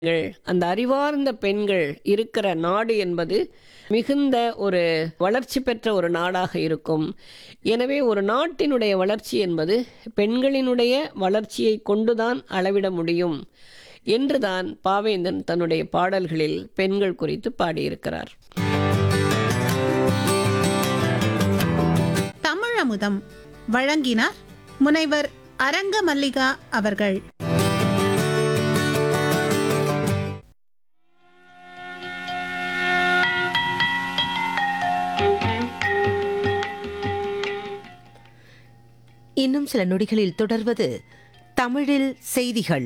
அந்த அறிவார்ந்த பெண்கள் இருக்கிற நாடு என்பது மிகுந்த ஒரு வளர்ச்சி பெற்ற ஒரு நாடாக இருக்கும். எனவே ஒரு நாட்டினுடைய வளர்ச்சி என்பது பெண்களினுடைய வளர்ச்சியை கொண்டுதான் அளவிட முடியும் என்றுதான் பாவேந்தன் தன்னுடைய பாடல்களில் பெண்கள் குறித்து பாடியிருக்கிறார். தமிழமுதம் வழங்கினார் முனைவர் அரங்க மல்லிகா அவர்கள். இன்னும் சில நொடிகளில் தொடர்வது தமிழில் செய்திகள்.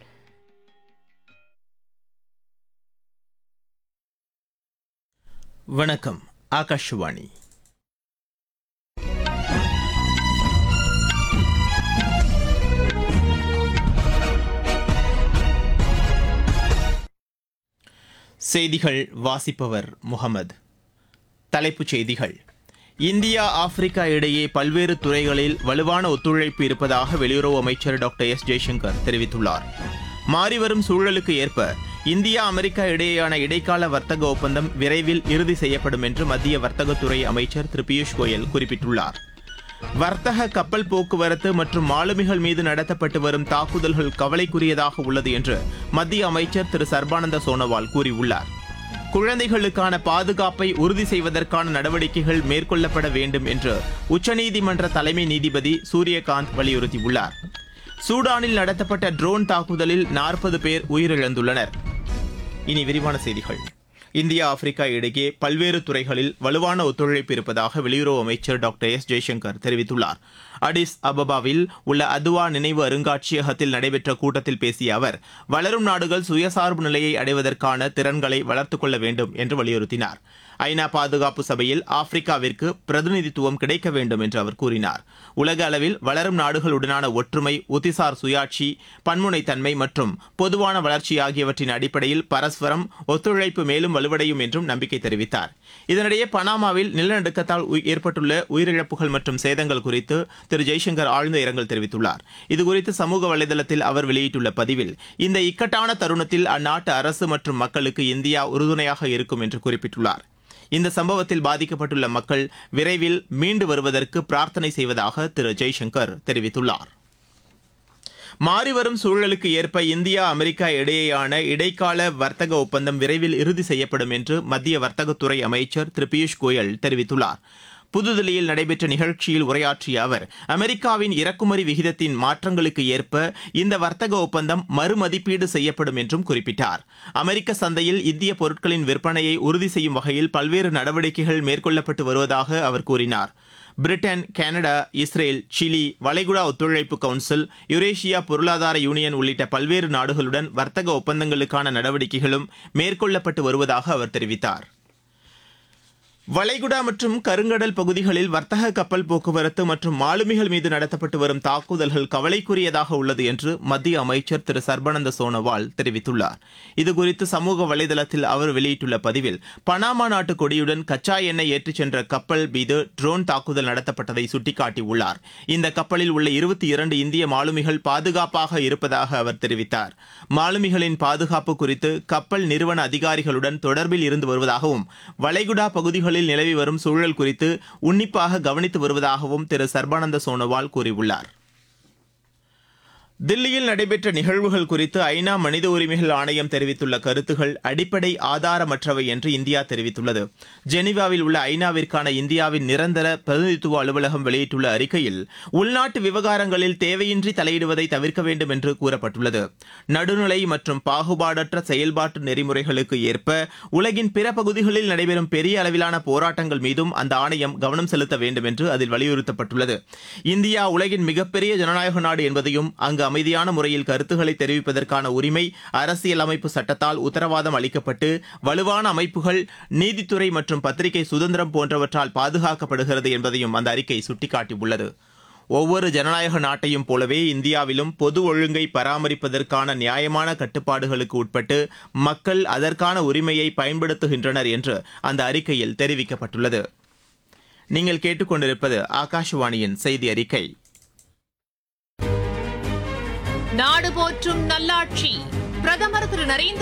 வணக்கம், ஆகாஷவாணி. செய்திகள் வாசிப்பவர் முகமது. தலைப்புச் செய்திகள். இந்தியா ஆப்பிரிக்கா இடையே பல்வேறு துறைகளில் வலுவான ஒத்துழைப்பு இருப்பதாக வெளியுறவு அமைச்சர் டாக்டர் எஸ் ஜெய்சங்கர் தெரிவித்துள்ளார். மாறிவரும் சூழலுக்கு ஏற்ப இந்தியா அமெரிக்கா இடையேயான இடைக்கால வர்த்தக ஒப்பந்தம் விரைவில் இறுதி செய்யப்படும் என்று மத்திய வர்த்தகத்துறை அமைச்சர் திரு பியூஷ் கோயல் குறிப்பிட்டுள்ளார். வர்த்தக கப்பல் போக்குவரத்து மற்றும் மாலுமிகள் மீது நடத்தப்பட்டு வரும் தாக்குதல்கள் கவலைக்குரியதாக உள்ளது என்று மத்திய அமைச்சர் திரு சர்பானந்த சோனோவால் கூறியுள்ளார். குழந்தைகளுக்கான பாதுகாப்பை உறுதி செய்வதற்கான நடவடிக்கைகள் மேற்கொள்ளப்பட வேண்டும் என்று உச்சநீதிமன்ற தலைமை நீதிபதி சூரியகாந்த் வலியுறுத்தியுள்ளார். சூடானில் நடத்தப்பட்ட ட்ரோன் தாக்குதலில் 40 பேர் உயிரிழந்துள்ளனர். இனி விரிவான செய்திகள். இந்தியா ஆப்பிரிக்கா இடையே பல்வேறு துறைகளில் வலுவான ஒத்துழைப்பு இருப்பதாக வெளியுறவு அமைச்சர் டாக்டர் எஸ் ஜெய்சங்கர் தெரிவித்துள்ளார். அடிஸ் அபபாவில் உள்ள அதுவா நினைவு அருங்காட்சியகத்தில் நடைபெற்ற கூட்டத்தில் பேசிய அவர், வளரும் நாடுகள் சுயசார்பு நிலையை அடைவதற்கான திறன்களை வளர்த்துக் கொள்ள வேண்டும் என்று வலியுறுத்தினார். ஐநா பாதுகாப்பு சபையில் ஆப்பிரிக்காவிற்கு பிரதிநிதித்துவம் கிடைக்க வேண்டும் என்று அவர் கூறினார். உலக அளவில் வளரும் நாடுகளுடனான ஒற்றுமை, உத்திசார் சுயாட்சி, பன்முனைத்தன்மை மற்றும் பொதுவான வளர்ச்சி ஆகியவற்றின் அடிப்படையில் பரஸ்பரம் ஒத்துழைப்பு மேலும் வலுவடையும் என்றும் நம்பிக்கை தெரிவித்தார். இதனிடையே பனாமாவில் நிலநடுக்கத்தால் ஏற்பட்டுள்ள உயிரிழப்புகள் மற்றும் சேதங்கள் குறித்து திரு ஜெய்சங்கர் ஆழ்ந்த இரங்கல் தெரிவித்துள்ளார். இதுகுறித்து சமூக வலைதளத்தில் அவர் வெளியிட்டுள்ள பதிவில், இந்த இக்கட்டான தருணத்தில் அந்நாட்டு அரசு மற்றும் மக்களுக்கு இந்தியா உறுதுணையாக இருக்கும் என்று குறிப்பிட்டுள்ளார். இந்த சம்பவத்தில் பாதிக்கப்பட்டுள்ள மக்கள் விரைவில் மீண்டு வருவதற்கு பிரார்த்தனை செய்வதாக திரு ஜெய்சங்கர் தெரிவித்துள்ளார். மாறிவரும் சூழலுக்கு ஏற்ப இந்தியா அமெரிக்கா இடையேயான இடைக்கால வர்த்தக ஒப்பந்தம் விரைவில் இறுதி செய்யப்படும் என்று மத்திய வர்த்தகத்துறை அமைச்சர் திரு பியூஷ் கோயல் தெரிவித்துள்ளார். புதுதில்லியில் நடைபெற்ற நிகழ்ச்சியில் உரையாற்றிய அவர், அமெரிக்காவின் இறக்குமதி விகிதத்தின் மாற்றங்களுக்கு ஏற்ப இந்த வர்த்தக ஒப்பந்தம் மறுமதிப்பீடு செய்யப்படும் என்றும் குறிப்பிட்டார். அமெரிக்க சந்தையில் இந்திய பொருட்களின் விற்பனையை உறுதி செய்யும் வகையில் பல்வேறு நடவடிக்கைகள் மேற்கொள்ளப்பட்டு வருவதாக அவர் கூறினார். பிரிட்டன், கனடா, இஸ்ரேல், சிலி, வளைகுடா ஒத்துழைப்பு கவுன்சில், யுரேஷியா பொருளாதார யூனியன் உள்ளிட்ட பல்வேறு நாடுகளுடன் வர்த்தக ஒப்பந்தங்களுக்கான நடவடிக்கைகளும் மேற்கொள்ளப்பட்டு வருவதாக அவர் தெரிவித்தார். வளைகுடா மற்றும் கருங்கடல் பகுதிகளில் வர்த்தக கப்பல் போக்குவரத்து மற்றும் மாலுமிகள் மீது நடத்தப்பட்டு வரும் தாக்குதல்கள் கவலைக்குரியதாக உள்ளது என்று மத்திய அமைச்சர் திரு சர்பானந்த சோனோவால் தெரிவித்துள்ளார். இதுகுறித்து சமூக வலைதளத்தில் அவர் வெளியிட்டுள்ள பதிவில், பனாமா நாட்டு கொடியுடன் கச்சா எண்ணெய் ஏற்றிச் சென்ற கப்பல் மீது ட்ரோன் தாக்குதல் நடத்தப்பட்டதை சுட்டிக்காட்டியுள்ளார். இந்த கப்பலில் உள்ள 22 இந்திய மாலுமிகள் பாதுகாப்பாக இருப்பதாக அவர் தெரிவித்தார். மாலுமிகளின் பாதுகாப்பு குறித்து கப்பல் நிறுவன அதிகாரிகளுடன் தொடர்பில் இருந்து வருவதாகவும், வளைகுடா பகுதிகளில் நிலவி வரும் சூழல் குறித்து உன்னிப்பாக கவனித்து வருவதாகவும் திரு சர்பானந்த சோனோவால் கூறியுள்ளார். தில்லியில் நடைபெற்ற நிகழ்வுகள் குறித்து ஐநா மனித உரிமைகள் ஆணையம் தெரிவித்துள்ள கருத்துகள் அடிப்படை ஆதாரமற்றவை என்று இந்தியா தெரிவித்துள்ளது. ஜெனீவாவில் உள்ள ஐநாவிற்கான இந்தியாவின் நிரந்தர பிரதிநிதித்துவ அலுவலகம் வெளியிட்டுள்ள அறிக்கையில், உள்நாட்டு விவகாரங்களில் தேவையின்றி தலையிடுவதை தவிர்க்க வேண்டும் என்று கூறப்பட்டுள்ளது. நடுநிலை மற்றும் பாகுபாடற்ற செயல்பாட்டு நெறிமுறைகளுக்கு ஏற்ப உலகின் பிற பகுதிகளில் நடைபெறும் பெரிய அளவிலான போராட்டங்கள் மீதும் அந்த ஆணையம் கவனம் செலுத்த வேண்டும் என்று அதில் வலியுறுத்தப்பட்டுள்ளது. இந்தியா உலகின் மிகப்பெரிய ஜனநாயக நாடு என்பதையும், அங்கு அமைதியான முறையில் கருத்துக்களை தெரிவிப்பதற்கான உரிமை அரசியலமைப்பு சட்டத்தால் உத்தரவாதம் அளிக்கப்பட்டு வலுவான அமைப்புகள், நீதித்துறை மற்றும் பத்திரிகை சுதந்திரம் போன்றவற்றால் பாதுகாக்கப்படுகிறது என்பதையும் அந்த அறிக்கை சுட்டிக்காட்டியுள்ளது. ஒவ்வொரு ஜனநாயக நாட்டையும் போலவே இந்தியாவிலும் பொது ஒழுங்கை பராமரிப்பதற்கான நியாயமான கட்டுப்பாடுகளுக்கு உட்பட்டு மக்கள் அதற்கான உரிமையை பயன்படுத்துகின்றனர் என்று அந்த அறிக்கையில் தெரிவிக்கப்பட்டுள்ளது. நீங்கள் கேட்டுக்கொண்டிருப்பது ஆகாஷவாணியின் செய்தி அறிக்கை. நாடு போற்றும் நல்லாட்சி பிரதமர் திரு நரேந்திர